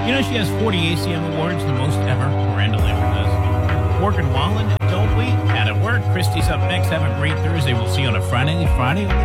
You know, she has 40 ACM awards, the most ever. Miranda Lambert does. Morgan Wallen, don't we? At a word. Christy's up next. Have a great Thursday. We'll see you on a Friday on the